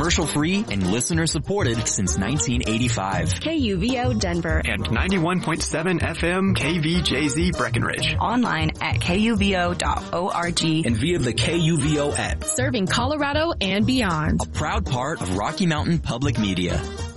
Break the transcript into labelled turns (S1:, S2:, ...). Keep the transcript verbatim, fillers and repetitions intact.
S1: commercial-free and listener-supported since nineteen eighty-five.
S2: K U V O Denver.
S3: And ninety-one point seven F M K V J Z Breckenridge.
S4: Online at K U V O dot org.
S1: And via the K U V O app.
S2: Serving Colorado and beyond.
S1: A proud part of Rocky Mountain Public Media.